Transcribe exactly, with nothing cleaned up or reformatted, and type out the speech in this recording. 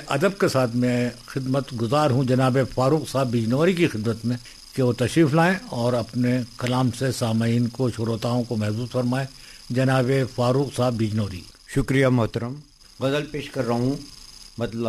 अदब के साथ मैं खिदमत गुजार हूँ जनाब फारूक साहब बिजनौरी की खिदमत में कि वो तशरीफ़ लाएँ और अपने कलाम से सामईन को, श्रोताओं को महसूस फरमाएँ। जनाब फारूक साहब बिजनौरी। शुक्रिया मोहतरम। गज़ल पेश कर रहा हूँ मतलब